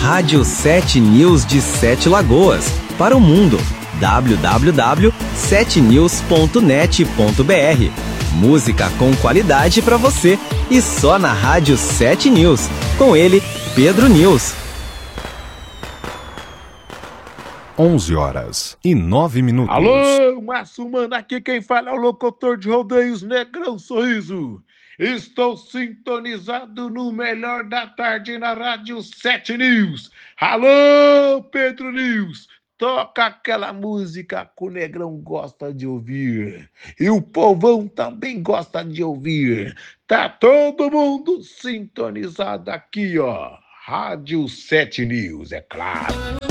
Rádio 7 News de Sete Lagoas, para o mundo. www.7news.net.br. Música com qualidade para você e só na Rádio 7 News. Com ele, Pedro News. 11h09. Alô, Márcio Mano, aqui quem fala é o locutor de rodeios Negrão Sorriso. Estou sintonizado no melhor da tarde na Rádio 7 News. Alô, Pedro News, toca aquela música que o Negrão gosta de ouvir. E o povão também gosta de ouvir. Tá todo mundo sintonizado aqui, ó. Rádio 7 News, é claro.